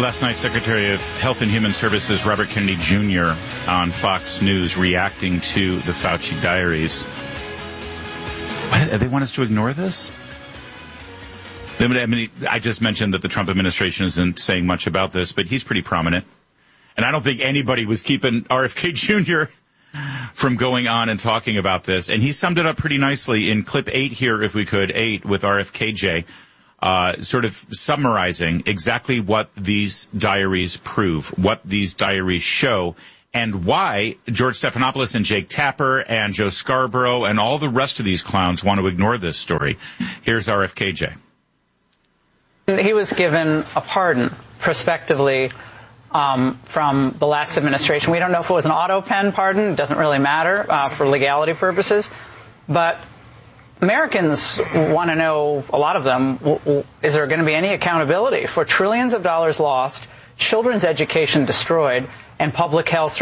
Last night, Secretary of Health and Human Services Robert Kennedy Jr. on Fox News reacting to the Fauci diaries. What, they want us to ignore this? I mean, I just mentioned that the Trump administration isn't saying much about this, but he's pretty prominent. And I don't think anybody was keeping RFK Jr. from going on and talking about this. And he summed it up pretty nicely in clip 8 here, if we could, 8 with RFKJ. Sort of summarizing exactly what these diaries prove, what these diaries show, and why George Stephanopoulos and Jake Tapper and Joe Scarborough and all the rest of these clowns want to ignore this story. Here's RFKJ. He was given a pardon prospectively from the last administration. We don't know if it was an auto pen pardon. It doesn't really matter for legality purposes. But Americans want to know, a lot of them, is there going to be any accountability for trillions of dollars lost, children's education destroyed, and public health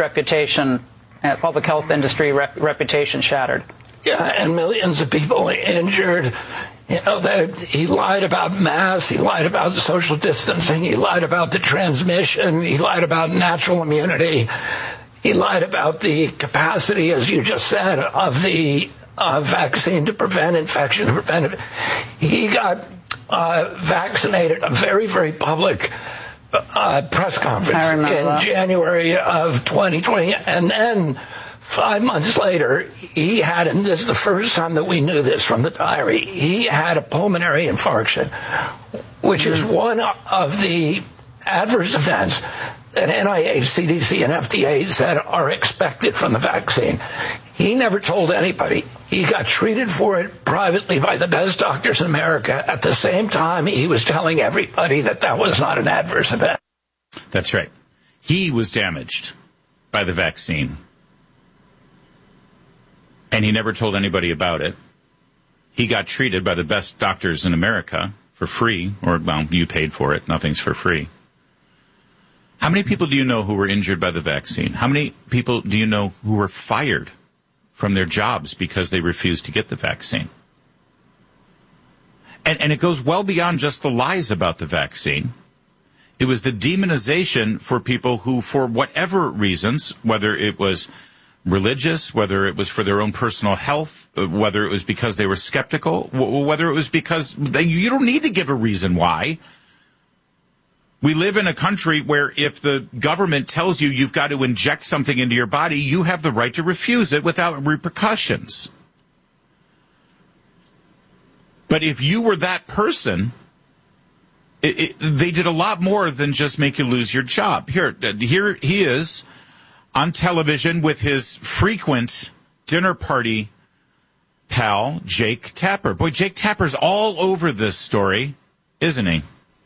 industry reputation shattered? Yeah, and millions of people injured. You know, he lied about masks, he lied about social distancing, he lied about the transmission, he lied about natural immunity, he lied about the capacity, as you just said, of the vaccine to prevent infection. He got vaccinated at a very, very public press conference in January of 2020. And then 5 months later, he had, and this is the first time that we knew this from the diary, he had a pulmonary infarction, which is one of the adverse events that NIH, CDC, and FDA said are expected from the vaccine. He never told anybody. He got treated for it privately by the best doctors in America. At the same time, he was telling everybody that that was not an adverse event. That's right. He was damaged by the vaccine. And he never told anybody about it. He got treated by the best doctors in America for free, or, well, you paid for it. Nothing's for free. How many people do you know who were injured by the vaccine? How many people do you know who were fired from their jobs because they refused to get the vaccine? And it goes well beyond just the lies about the vaccine. It was the demonization for people who, for whatever reasons, whether it was religious, whether it was for their own personal health, whether it was because they were skeptical, whether it was because you don't need to give a reason why. We live in a country where if the government tells you you've got to inject something into your body, you have the right to refuse it without repercussions. But if you were that person, they did a lot more than just make you lose your job. Here he is on television with his frequent dinner party pal, Jake Tapper. Boy, Jake Tapper's all over this story, isn't he?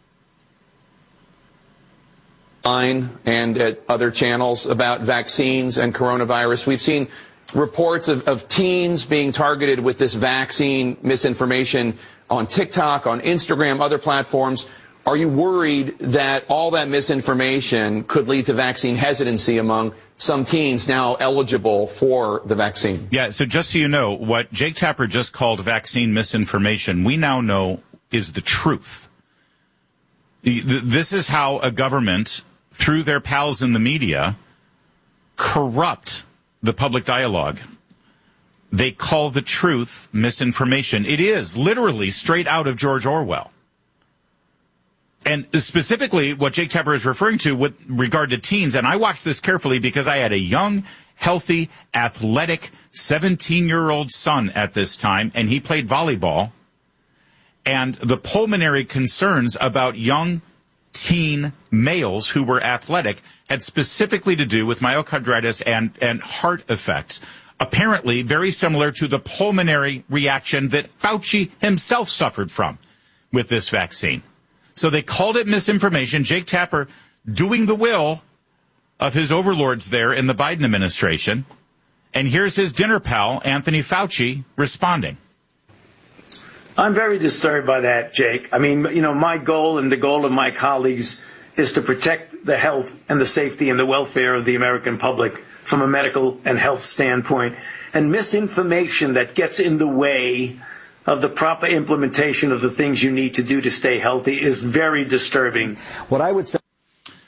And at other channels about vaccines and coronavirus. We've seen reports of teens being targeted with this vaccine misinformation on TikTok, on Instagram, other platforms. Are you worried that all that misinformation could lead to vaccine hesitancy among some teens now eligible for the vaccine? Yeah, so just so you know, what Jake Tapper just called vaccine misinformation, we now know is the truth. This is how a government, through their pals in the media, corrupt the public dialogue. They call the truth misinformation. It is literally straight out of George Orwell. And specifically what Jake Tapper is referring to with regard to teens, and I watched this carefully because I had a young, healthy, athletic 17-year-old son at this time, and he played volleyball. And the pulmonary concerns about young teen males who were athletic had specifically to do with myocarditis and heart effects, apparently very similar to the pulmonary reaction that Fauci himself suffered from with this vaccine. So they called it misinformation. Jake Tapper doing the will of his overlords there in the Biden administration. And here's his dinner pal, Anthony Fauci, responding. I'm very disturbed by that, Jake. I mean, you know, my goal and the goal of my colleagues is to protect the health and the safety and the welfare of the American public from a medical and health standpoint. And misinformation that gets in the way of the proper implementation of the things you need to do to stay healthy is very disturbing. What I would say.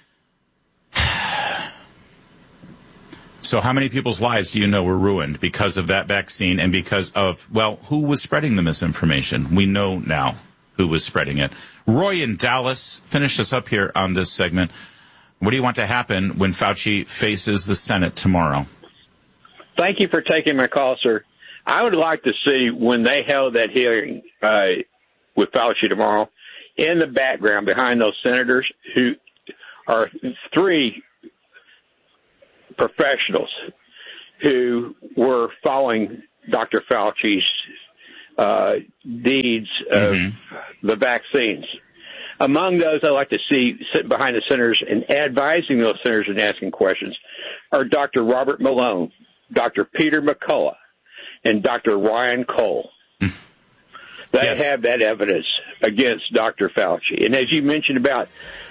So how many people's lives do you know were ruined because of that vaccine and because of, well, who was spreading the misinformation? We know now who was spreading it. Roy in Dallas, finish us up here on this segment. What do you want to happen when Fauci faces the Senate tomorrow? Thank you for taking my call, sir. I would like to see when they held that hearing with Fauci tomorrow, in the background behind those senators who are three professionals who were following Dr. Fauci's deeds of the vaccines. Among those, I'd like to see sitting behind the senators and advising those senators and asking questions are Dr. Robert Malone, Dr. Peter McCullough, and Dr. Ryan Cole. They have that evidence against Dr. Fauci. And as you mentioned about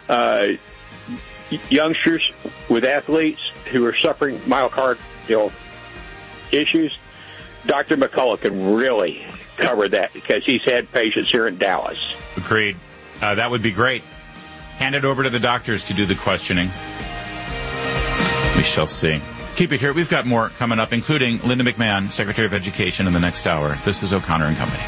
youngsters with athletes who are suffering myocardial issues, Dr. McCullough can really cover that because he's had patients here in Dallas. Agreed. That would be great. Hand it over to the doctors to do the questioning. We shall see. Keep it here. We've got more coming up, including Linda McMahon, Secretary of Education, in the next hour. This is O'Connor and Company.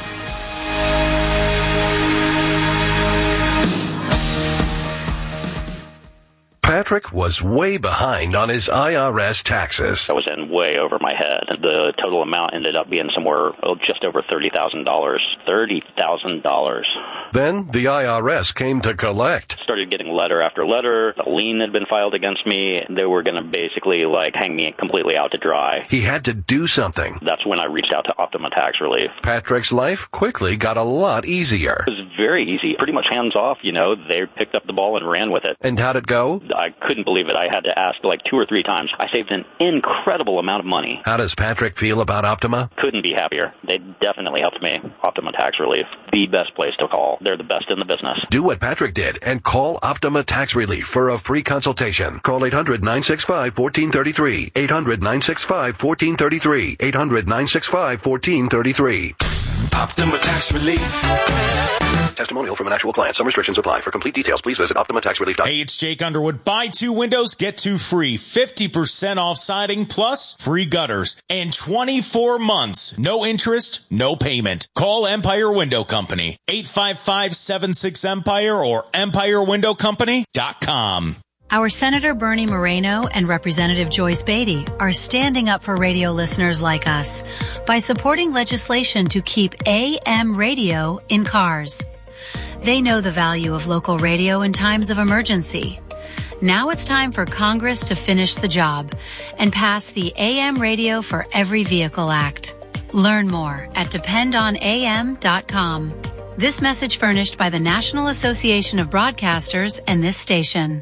Patrick was way behind on his IRS taxes. I was in way over my head. The total amount ended up being somewhere just over $30,000. $30,000. Then the IRS came to collect. Started getting letter after letter. A lien had been filed against me. They were going to basically hang me completely out to dry. He had to do something. That's when I reached out to Optima Tax Relief. Patrick's life quickly got a lot easier. It was very easy. Pretty much hands off, They picked up the ball and ran with it. And how'd it go? I couldn't believe it. I had to ask 2 or 3 times. I saved an incredible amount of money. How does Patrick feel about Optima? Couldn't be happier. They definitely helped me. Optima Tax Relief, the best place to call. They're the best in the business. Do what Patrick did and call Optima Tax Relief for a free consultation. Call 800-965-1433. 800-965-1433. 800-965-1433. Optima Tax Relief. Testimonial from an actual client. Some restrictions apply. For complete details, please visit OptimaTaxRelief.com. Hey, it's Jake Underwood. Buy 2 windows, get 2 free. 50% off siding plus free gutters. And 24 months. No interest, no payment. Call Empire Window Company. 855-76-EMPIRE or EmpireWindowCompany.com. Our Senator Bernie Moreno and Representative Joyce Beatty are standing up for radio listeners like us by supporting legislation to keep AM radio in cars. They know the value of local radio in times of emergency. Now it's time for Congress to finish the job and pass the AM Radio for Every Vehicle Act. Learn more at dependonam.com. This message furnished by the National Association of Broadcasters and this station.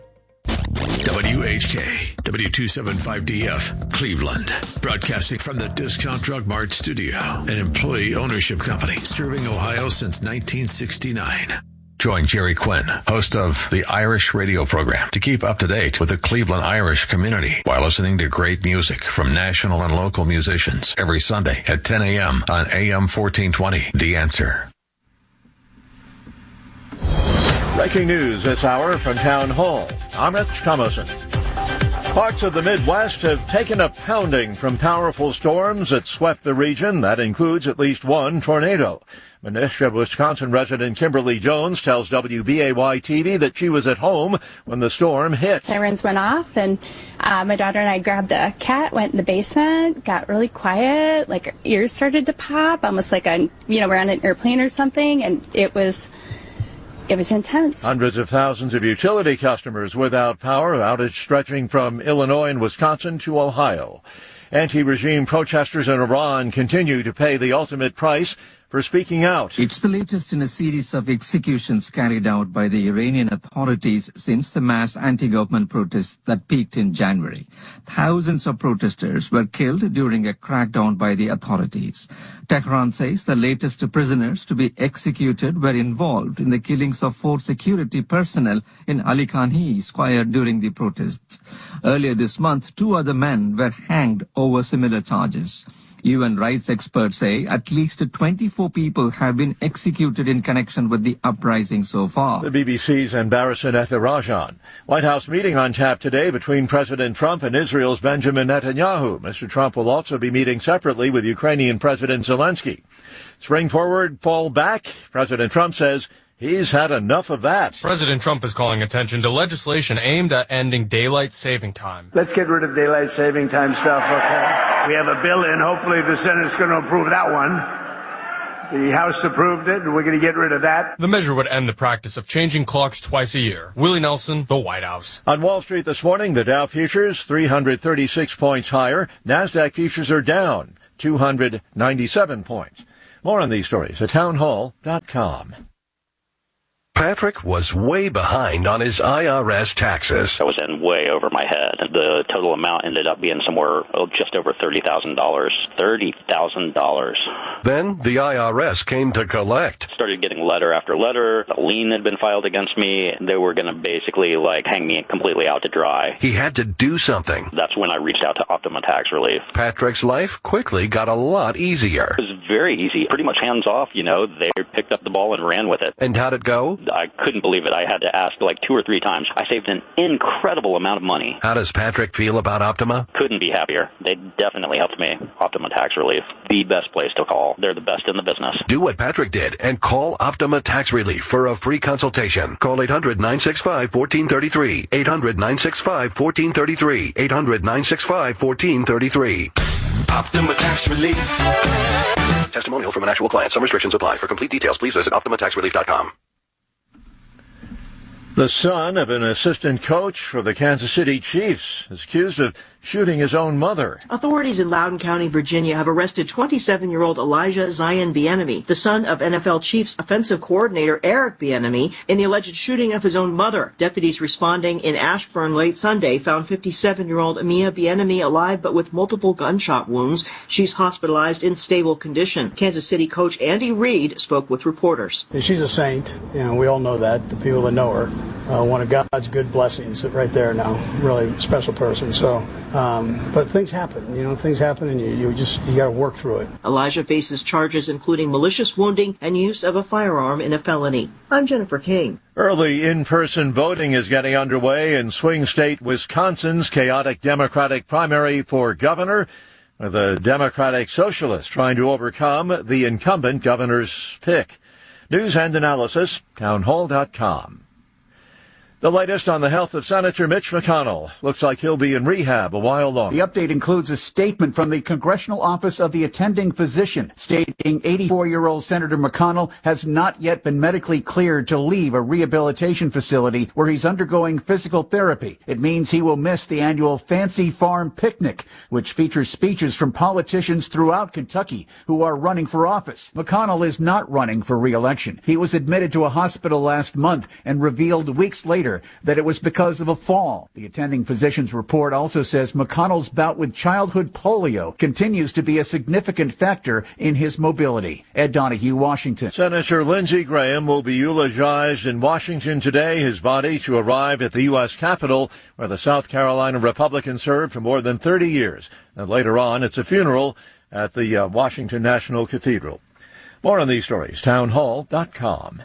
WHK, W275DF, Cleveland. Broadcasting from the Discount Drug Mart studio, an employee ownership company serving Ohio since 1969. Join Jerry Quinn, host of the Irish radio program, to keep up to date with the Cleveland Irish community while listening to great music from national and local musicians every Sunday at 10 a.m. on AM 1420. The Answer. Breaking news this hour from Town Hall. I'm Rich Thomason. Parts of the Midwest have taken a pounding from powerful storms that swept the region. That includes at least one tornado. Menasha, Wisconsin resident Kimberly Jones tells WBAY-TV that she was at home when the storm hit. Sirens went off, and my daughter and I grabbed a cat, went in the basement, got really quiet, like our ears started to pop, almost like we're on an airplane or something, and it was intense. Hundreds of thousands of utility customers without power, outage stretching from Illinois and Wisconsin to Ohio. Anti-regime protesters in Iran continue to pay the ultimate price for speaking out. It's the latest in a series of executions carried out by the Iranian authorities since the mass anti-government protests that peaked in January. Thousands of protesters were killed during a crackdown by the authorities. Tehran says the latest prisoners to be executed were involved in the killings of 4 security personnel in Ali Khani Square during the protests. Earlier this month, 2 other men were hanged over similar charges. UN rights experts say at least 24 people have been executed in connection with the uprising so far. The BBC's Barasan Ethirajan. White House meeting on tap today between President Trump and Israel's Benjamin Netanyahu. Mr. Trump will also be meeting separately with Ukrainian President Zelensky. Spring forward, fall back. President Trump says he's had enough of that. President Trump is calling attention to legislation aimed at ending daylight saving time. Let's get rid of daylight saving time stuff, okay? We have a bill in. Hopefully the Senate's going to approve that one. The House approved it, and we're going to get rid of that. The measure would end the practice of changing clocks twice a year. Willie Nelson, the White House. On Wall Street this morning, the Dow futures 336 points higher. NASDAQ futures are down 297 points. More on these stories at townhall.com. Patrick was way behind on his IRS taxes. I was in way over my head. The total amount ended up being somewhere just over $30,000. $30,000. Then the IRS came to collect. Started getting letter after letter. A lien had been filed against me. They were going to basically hang me completely out to dry. He had to do something. That's when I reached out to Optima Tax Relief. Patrick's life quickly got a lot easier. It was very easy. Pretty much hands off, They picked up the ball and ran with it. And how'd it go? I couldn't believe it. I had to ask 2 or 3 times. I saved an incredible amount of money. How does Patrick feel about Optima? Couldn't be happier. They definitely helped me. Optima Tax Relief, the best place to call. They're the best in the business. Do what Patrick did and call Optima Tax Relief for a free consultation. Call 800-965-1433. 800-965-1433. 800-965-1433. Optima Tax Relief. Testimonial from an actual client. Some restrictions apply. For complete details, please visit OptimaTaxRelief.com. The son of an assistant coach for the Kansas City Chiefs is accused of shooting his own mother. Authorities in Loudoun County, Virginia have arrested 27-year-old Elijah Zion Bieniemy, the son of NFL Chiefs offensive coordinator Eric Bieniemy, in the alleged shooting of his own mother. Deputies responding in Ashburn late Sunday found 57-year-old Mia Bieniemy alive but with multiple gunshot wounds. She's hospitalized in stable condition. Kansas City coach Andy Reid spoke with reporters. She's a saint. We all know that, the people that know her. One of God's good blessings right there now. Really special person. So, but things happen, things happen and you got to work through it. Elijah faces charges including malicious wounding and use of a firearm in a felony. I'm Jennifer King. Early in-person voting is getting underway in swing state Wisconsin's chaotic Democratic primary for governor, with the Democratic Socialists trying to overcome the incumbent governor's pick. News and analysis, townhall.com. The latest on the health of Senator Mitch McConnell. Looks like he'll be in rehab a while longer. The update includes a statement from the Congressional Office of the Attending Physician stating 84-year-old Senator McConnell has not yet been medically cleared to leave a rehabilitation facility where he's undergoing physical therapy. It means he will miss the annual Fancy Farm Picnic, which features speeches from politicians throughout Kentucky who are running for office. McConnell is not running for re-election. He was admitted to a hospital last month and revealed weeks later that it was because of a fall. The attending physician's report also says McConnell's bout with childhood polio continues to be a significant factor in his mobility. Ed Donahue, Washington. Senator Lindsey Graham will be eulogized in Washington today, his body to arrive at the U.S. Capitol, where the South Carolina Republican served for more than 30 years. And later on, it's a funeral at the Washington National Cathedral. More on these stories, townhall.com.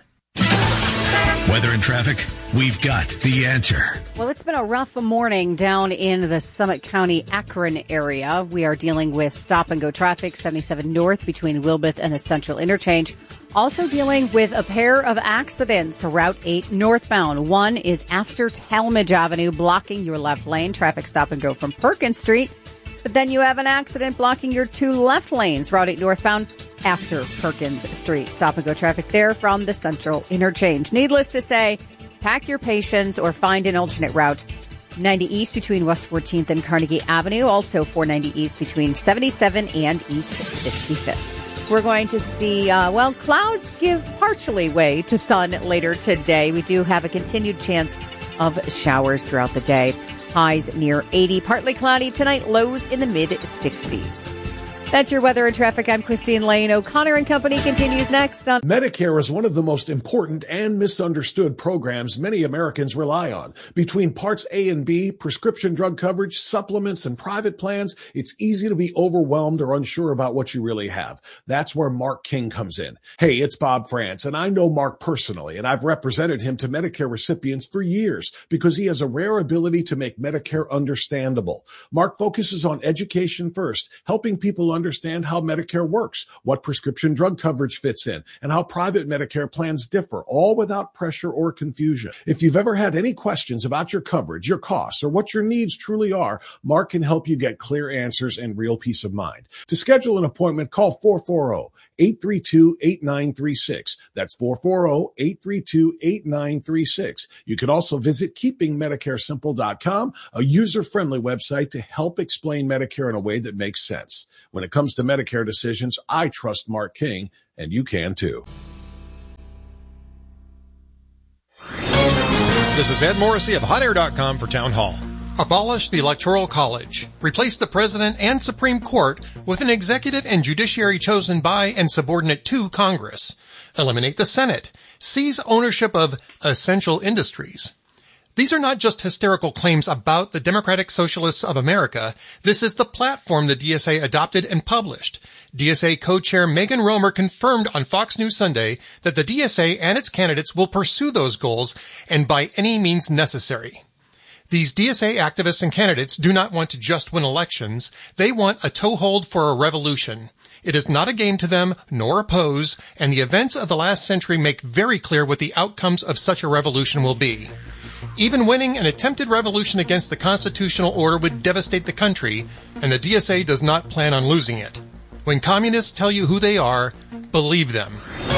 Weather and traffic, we've got the answer. Well, it's been a rough morning down in the Summit County, Akron area. We are dealing with stop-and-go traffic, 77 north between Wilbeth and the Central Interchange. Also dealing with a pair of accidents, Route 8 northbound. One is after Talmadge Avenue, blocking your left lane. Traffic stop-and-go from Perkins Street. But then you have an accident blocking your 2 left lanes, Route 8 northbound, after Perkins Street. Stop-and-go traffic there from the Central Interchange. Needless to say, pack your patience or find an alternate route. 90 East between West 14th and Carnegie Avenue. Also 490 East between 77 and East 55th. We're going to see, clouds give partially way to sun later today. We do have a continued chance of showers throughout the day. Highs near 80. Partly cloudy tonight, lows in the mid-60s. That's your weather and traffic. I'm Christine Lane. O'Connor and Company continues next on Medicare is one of the most important and misunderstood programs many Americans rely on. Between Parts A and B, prescription drug coverage, supplements, and private plans, it's easy to be overwhelmed or unsure about what you really have. That's where Mark King comes in. Hey, it's Bob France, and I know Mark personally, and I've represented him to Medicare recipients for years because he has a rare ability to make Medicare understandable. Mark focuses on education first, helping people understand how Medicare works, what prescription drug coverage fits in, and how private Medicare plans differ, all without pressure or confusion. If you've ever had any questions about your coverage, your costs, or what your needs truly are, Mark can help you get clear answers and real peace of mind. To schedule an appointment, call 440-832-8936. That's 440-832-8936. You can also visit keepingmedicaresimple.com, a user-friendly website to help explain Medicare in a way that makes sense. When it comes to Medicare decisions, I trust Mark King, and you can too. This is Ed Morrissey of HotAir.com for Town Hall. Abolish the Electoral College. Replace the President and Supreme Court with an executive and judiciary chosen by and subordinate to Congress. Eliminate the Senate. Seize ownership of essential industries. These are not just hysterical claims about the Democratic Socialists of America. This is the platform the DSA adopted and published. DSA co-chair Megan Romer confirmed on Fox News Sunday that the DSA and its candidates will pursue those goals and by any means necessary. These DSA activists and candidates do not want to just win elections. They want a toehold for a revolution. It is not a game to them, nor a pose, and the events of the last century make very clear what the outcomes of such a revolution will be. Even winning an attempted revolution against the constitutional order would devastate the country, and the DSA does not plan on losing it. When communists tell you who they are, believe them.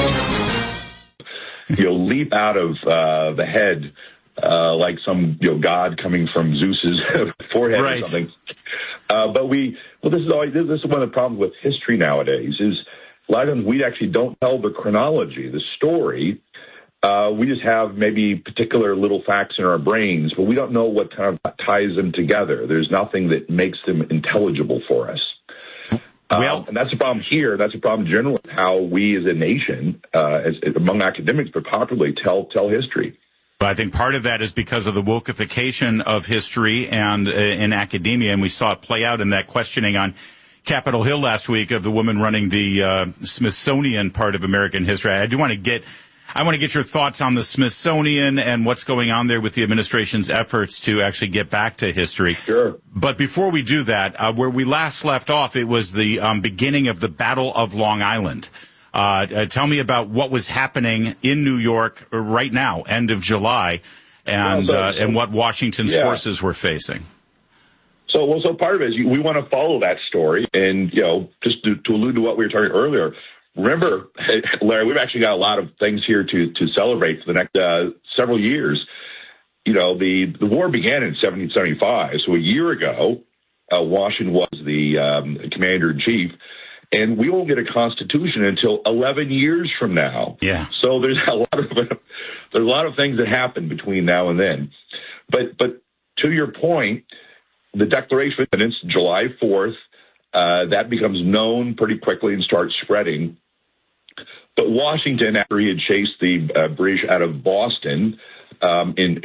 You'll leap out of the head like some god coming from Zeus's forehead or something. This is one of the problems with history nowadays. Is a lot of times we actually don't tell the chronology, the story. We just have maybe particular little facts in our brains, but we don't know what kind of ties them together. There's nothing that makes them intelligible for us. And that's a problem here. That's a problem generally how we as a nation, among academics, but popularly tell history. I think part of that is because of the wokeification of history and in academia, and we saw it play out in that questioning on Capitol Hill last week of the woman running the Smithsonian part of American history. I want to get your thoughts on the Smithsonian and what's going on there with the administration's efforts to actually get back to history. Sure. But before we do that, where we last left off, it was the beginning of the Battle of Long Island. Tell me about what was happening in New York right now, end of July, and what Washington's forces were facing. So part of it is we want to follow that story, and just to allude to what we were talking earlier. Remember, Larry, we've actually got a lot of things here to celebrate for the next several years. The war began in 1775, so a year ago, Washington was the commander-in-chief. And we won't get a constitution until 11 years from now. Yeah. So there's a lot of things that happen between now and then. But to your point, the Declaration of Independence, July 4th, that becomes known pretty quickly and starts spreading. But Washington, after he had chased the British out of Boston in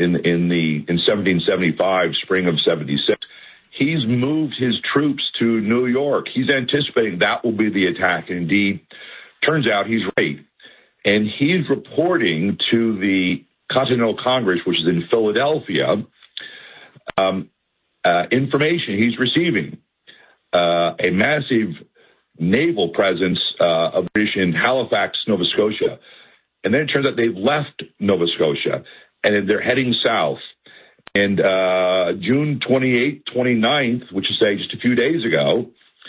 1775, spring of 76. He's moved his troops to New York. He's anticipating that will be the attack. And indeed, turns out he's right. And he's reporting to the Continental Congress, which is in Philadelphia, information he's receiving. A massive naval presence of British in Halifax, Nova Scotia. And then it turns out they've left Nova Scotia, and they're heading south. And June 28th, 29th, which is, say, just a few days ago,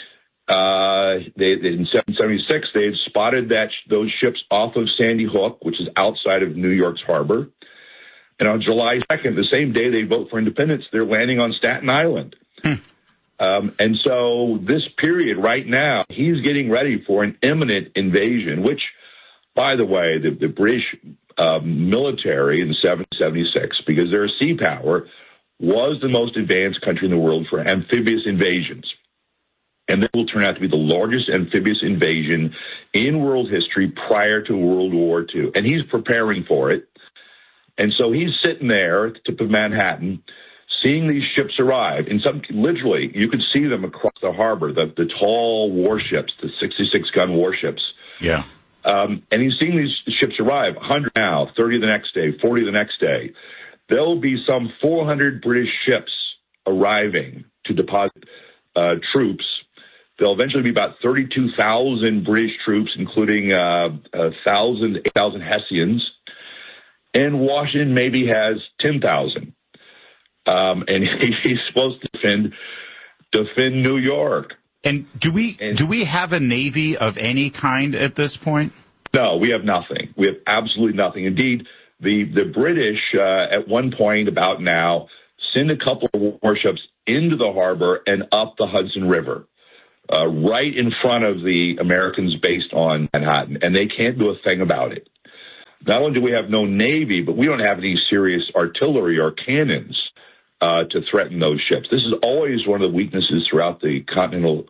in 1776, they had spotted those ships off of Sandy Hook, which is outside of New York's harbor. And on July 2nd, the same day they vote for independence, they're landing on Staten Island. And so this period right now, he's getting ready for an imminent invasion, which, by the way, the British military in 1776, because they're a sea power, was the most advanced country in the world for amphibious invasions. And this will turn out to be the largest amphibious invasion in world history prior to World War II. And he's preparing for it. And so he's sitting there at the tip of Manhattan, seeing these ships arrive. In some, literally, you could see them across the harbor, the tall warships, the 66-gun warships. Yeah. And he's seeing these ships arrive, 100 now, 30 the next day, 40 the next day. There'll be some 400 British ships arriving to deposit troops. There'll eventually be about 32,000 British troops, including 8,000 Hessians. And Washington maybe has 10,000. And he's supposed to defend New York. And do we have a Navy of any kind at this point? No, we have nothing. We have absolutely nothing. Indeed, the British, at one point about now, send a couple of warships into the harbor and up the Hudson River, right in front of the Americans based on Manhattan, and they can't do a thing about it. Not only do we have no Navy, but we don't have any serious artillery or cannons to threaten those ships. This is always one of the weaknesses throughout the Continental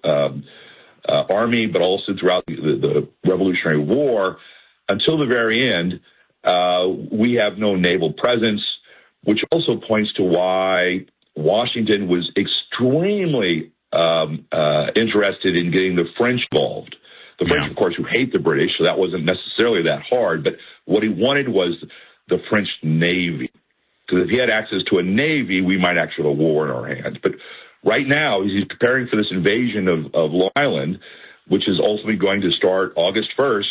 Army, but also throughout the Revolutionary War. Until the very end, we have no naval presence, which also points to why Washington was extremely interested in getting the French involved. The French, of course, who hate the British, so that wasn't necessarily that hard. But what he wanted was the French Navy. Because if he had access to a Navy, we might actually have a war in our hands. But right now, he's preparing for this invasion of Long Island, which is ultimately going to start August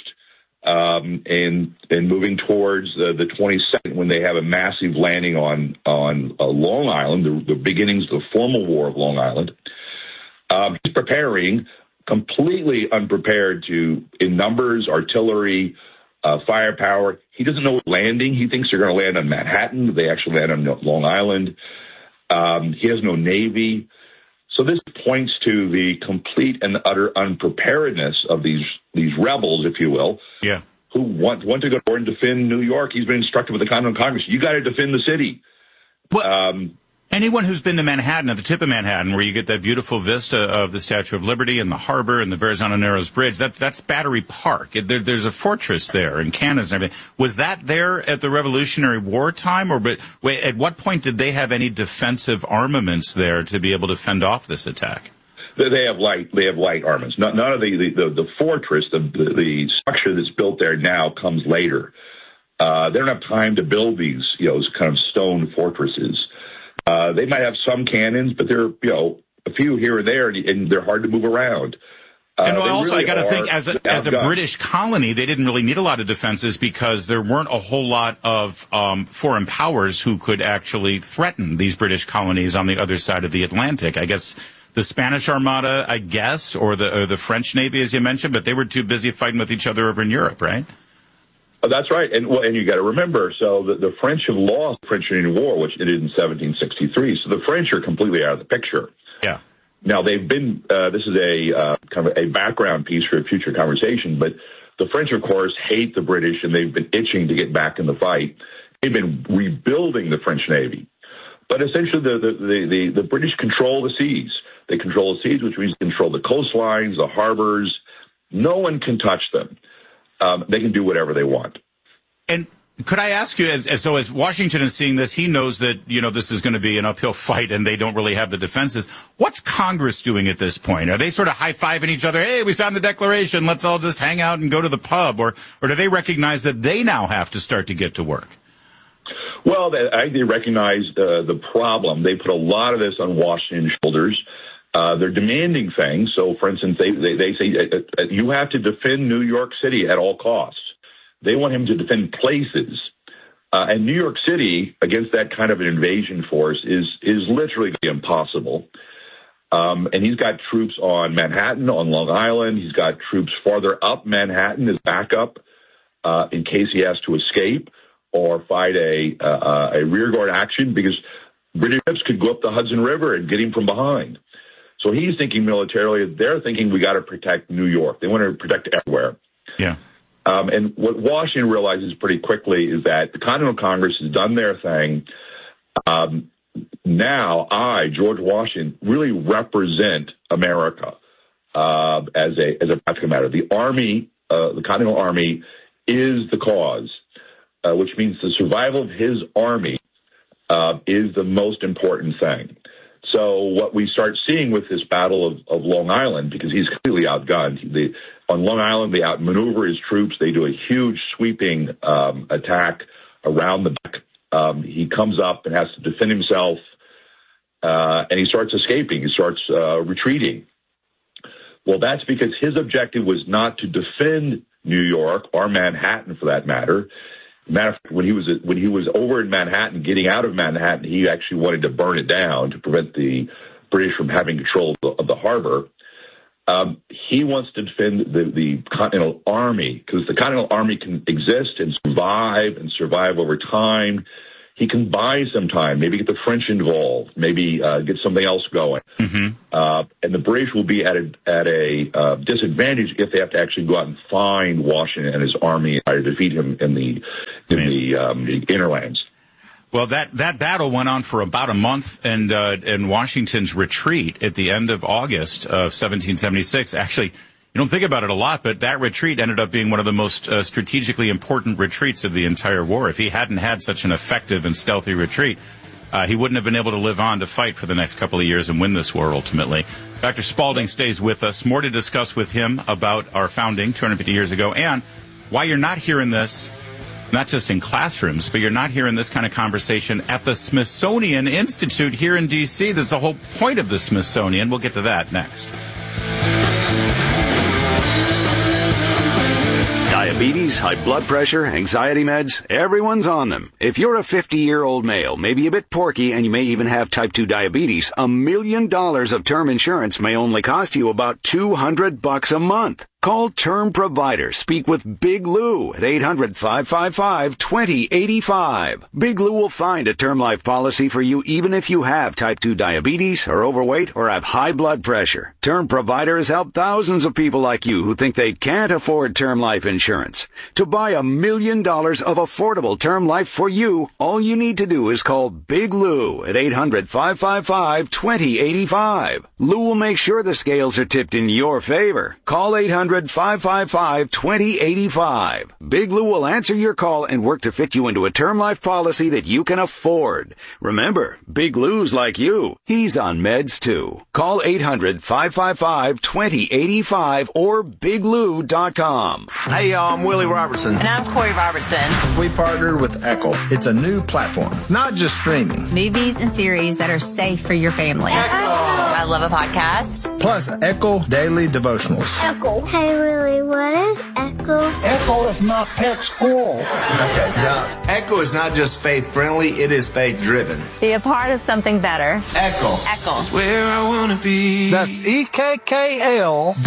1st and moving towards the 22nd when they have a massive landing on Long Island, the beginnings of the formal war of Long Island. He's preparing, completely unprepared in numbers, artillery, firepower. He doesn't know what landing. He thinks they're going to land on Manhattan. They actually land on Long Island. He has no Navy. So this points to the complete and utter unpreparedness of these rebels, if you will, who want to go forward and defend New York. He's been instructed with the Continental Congress, you got to defend the city. Anyone who's been to Manhattan, at the tip of Manhattan, where you get that beautiful vista of the Statue of Liberty and the harbor and the Verrazano Narrows Bridge, that's Battery Park. There's a fortress there and cannons and everything. Was that there at the Revolutionary War time, at what point did they have any defensive armaments there to be able to fend off this attack? They have light armaments. None of the fortress, the structure that's built there now comes later. They don't have time to build these, kind of stone fortresses. They might have some cannons, but they're, a few here and there, and they're hard to move around. And also, really I got to think, as a British colony, they didn't really need a lot of defenses because there weren't a whole lot of foreign powers who could actually threaten these British colonies on the other side of the Atlantic. I guess the Spanish Armada, or the French Navy, as you mentioned, but they were too busy fighting with each other over in Europe, right? Oh, that's right. And you got to remember, so the French have lost the French Indian War, which it did in 1763. So the French are completely out of the picture. Yeah. Now they've been, this is a kind of a background piece for a future conversation, but the French, of course, hate the British and they've been itching to get back in the fight. They've been rebuilding the French Navy. But essentially the British control the seas. They control the seas, which means they control the coastlines, the harbors. No one can touch them. They can do whatever they want. And could I ask you, as Washington is seeing this, he knows that, this is going to be an uphill fight and they don't really have the defenses. What's Congress doing at this point? Are they sort of high-fiving each other? Hey, we signed the Declaration. Let's all just hang out and go to the pub. Or do they recognize that they now have to start to get to work? Well, they recognize the problem. They put a lot of this on Washington's shoulders. They're demanding things. So, for instance, they say you have to defend New York City at all costs. They want him to defend places. And New York City, against that kind of an invasion force, is literally impossible. And he's got troops on Manhattan, on Long Island. He's got troops farther up Manhattan as backup in case he has to escape or fight a rearguard action, because British ships could go up the Hudson River and get him from behind. So he's thinking militarily. They're thinking we got to protect New York. They want to protect everywhere. Yeah. And what Washington realizes pretty quickly is that the Continental Congress has done their thing. Now George Washington, really represent America. as a practical matter. The Army, the Continental Army, is the cause, which means the survival of his army is the most important thing. So what we start seeing with this battle of Long Island, because he's clearly outgunned, on Long Island they outmaneuver his troops. They do a huge sweeping attack around the back. He comes up and has to defend himself, and he starts escaping. He starts retreating. Well, that's because his objective was not to defend New York or Manhattan, for that matter. Matter of fact, when he was over in Manhattan, getting out of Manhattan, he actually wanted to burn it down to prevent the British from having control of the harbor. He wants to defend the Continental Army, because the Continental Army can exist and survive over time. He can buy some time, maybe get the French involved, maybe get something else going. Mm-hmm. And the British will be at a disadvantage if they have to actually go out and find Washington and his army and try to defeat him in the interlands. Well, that battle went on for about a month, and Washington's retreat at the end of August of 1776, actually, you don't think about it a lot, but that retreat ended up being one of the most strategically important retreats of the entire war. If he hadn't had such an effective and stealthy retreat, he wouldn't have been able to live on to fight for the next couple of years and win this war ultimately. Dr. Spalding stays with us. More to discuss with him about our founding 250 years ago and why you're not hearing this, not just in classrooms, but you're not hearing this kind of conversation at the Smithsonian Institute here in D.C. That's the whole point of the Smithsonian. We'll get to that next. Diabetes, high blood pressure, anxiety meds, everyone's on them. If you're a 50-year-old male, maybe a bit porky, and you may even have type 2 diabetes, $1 million of term insurance may only cost you about $200 a month. Call Term Provider. Speak with Big Lou at 800-555-2085. Big Lou will find a term life policy for you even if you have type 2 diabetes, are overweight, or have high blood pressure. Term Provider has helped thousands of people like you who think they can't afford term life insurance. To buy $1 million of affordable term life for you, all you need to do is call Big Lou at 800-555-2085. Lou will make sure the scales are tipped in your favor. Call 800-555-2085. Big Lou will answer your call and work to fit you into a term life policy that you can afford. Remember, Big Lou's like you. He's on meds too. Call 800-555-2085 or biglou.com. Hey y'all, I'm Willie Robertson. And I'm Corey Robertson. We partnered with Echo. It's a new platform, not just streaming. Movies and series that are safe for your family. Echo. I love a podcast. Plus Echo Daily Devotionals. Echo. Hey Willie, what is Echo? Echo is not pet squirrel. Okay, now, Echo is not just faith-friendly, it is faith-driven. Be a part of something better. Echo. Echo. It's where I want to be. That's EKKL.com.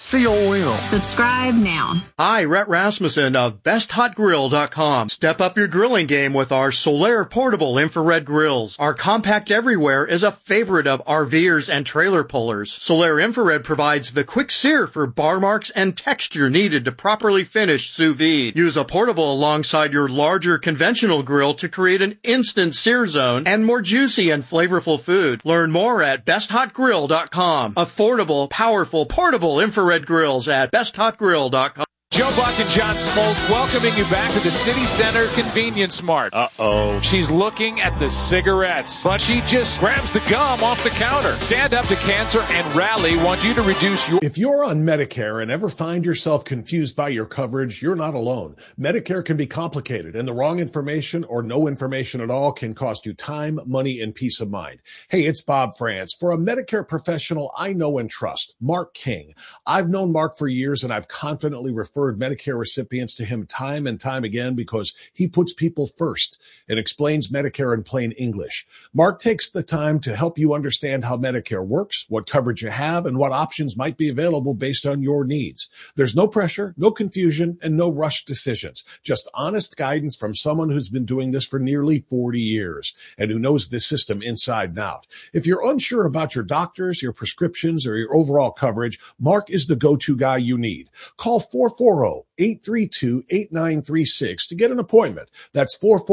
Subscribe now. Hi, Rhett Rasmussen of BestHotGrill.com. Step up your grilling game with our Solaire portable infrared grills. Our compact everywhere is a favorite of RVers and trailer pullers. Solaire infrared provides the quick sear for bar marks and texture needed to properly finish sous vide. Use a portable alongside your larger conventional grill to create an instant sear zone and more juicy and flavorful food. Learn more at BestHotGrill.com. Affordable, powerful, portable infrared grills at BestHotGrill.com. Joe Buck and John Smoltz welcoming you back to the City Center Convenience Mart. Uh-oh. She's looking at the cigarettes, but she just grabs the gum off the counter. Stand Up to Cancer and Rally want you to reduce your... If you're on Medicare and ever find yourself confused by your coverage, you're not alone. Medicare can be complicated, and the wrong information or no information at all can cost you time, money, and peace of mind. Hey, it's Bob France. For a Medicare professional I know and trust, Mark King. I've known Mark for years, and I've confidently referred Medicare recipients to him time and time again because he puts people first and explains Medicare in plain English. Mark takes the time to help you understand how Medicare works, what coverage you have, and what options might be available based on your needs. There's no pressure, no confusion, and no rushed decisions. Just honest guidance from someone who's been doing this for nearly 40 years and who knows this system inside and out. If you're unsure about your doctors, your prescriptions, or your overall coverage, Mark is the go-to guy you need. Call 444 440-832-8936 to get an appointment. That's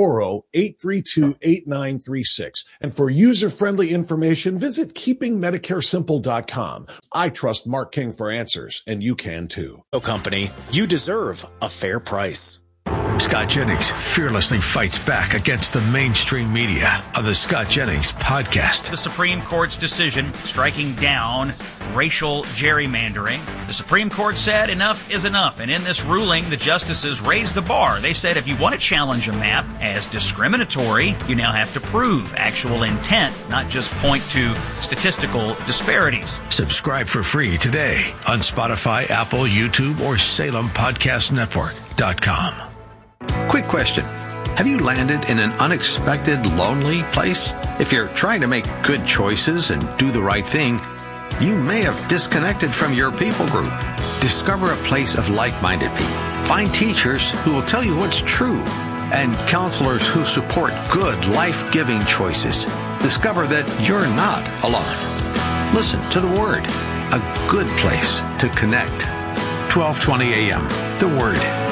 440-832-8936. And for user-friendly information, visit keepingmedicaresimple.com. I trust Mark King for answers, and you can too. Company, you deserve a fair price. Scott Jennings fearlessly fights back against the mainstream media on the Scott Jennings podcast. The Supreme Court's decision striking down racial gerrymandering. The Supreme Court said enough is enough, and in this ruling, the justices raised the bar. They said if you want to challenge a map as discriminatory, you now have to prove actual intent, not just point to statistical disparities. Subscribe for free today on Spotify, Apple, YouTube, or SalemPodcastNetwork.com. Quick question. Have you landed in an unexpected, lonely place? If you're trying to make good choices and do the right thing, you may have disconnected from your people group. Discover a place of like-minded people. Find teachers who will tell you what's true and counselors who support good, life-giving choices. Discover that you're not alone. Listen to the Word, a good place to connect. 12:20 a.m. The Word.